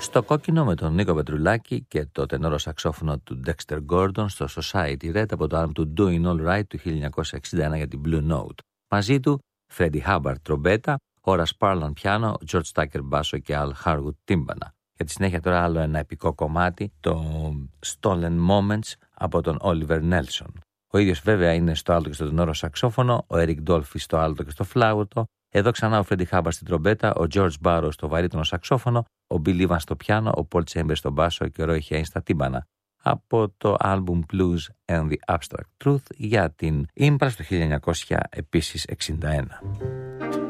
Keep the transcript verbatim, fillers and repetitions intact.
Στο κόκκινο με τον Νίκο Πετρουλάκη και το τενόρο σαξόφωνο του Dexter Gordon στο Society Red από το άλμπουμ του Doing All Right του χίλια εννιακόσια εξήντα ένα για την Blue Note. Μαζί του Freddie Hubbard τρομπέτα, Horace Parlan πιάνο, George Tucker μπάσο και Al Harwood τύμπανα. Για τη συνέχεια τώρα άλλο ένα επικό κομμάτι, το Stolen Moments από τον Oliver Nelson. Ο ίδιος βέβαια είναι στο άλτο και στο τενόρο σαξόφωνο, ο Eric Dolphy στο άλτο και στο φλάουτο. Εδώ ξανά ο Freddie Hubbard στην τρομπέτα, ο George Barrow στο βαρύτονο σαξόφωνο, ο Bill Evans στο πιάνο, ο Paul Chambers στο μπάσο και ο Roy Haynes στα τύμπανα. Από το album Blues and the Abstract Truth για την Impulse το χίλια εννιακόσια εξήντα ένα.